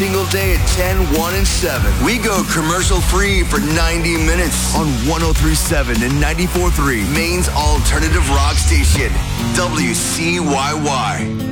single day at 10, 1, and 7. We go commercial-free for 90 minutes on 103.7 and 94.3, Maine's alternative rock station, WCYY.